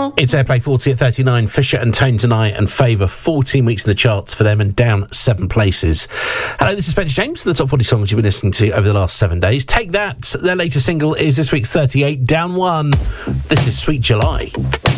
It's Airplay 40 at 39. Fisher and Tone Tonight and Favour, 14 weeks in the charts for them and down 7 places. Hello, this is Spencer James, the top 40 songs you've been listening to over the last 7 days. Take That, their latest single is this week's 38, down 1. This is Sweet July.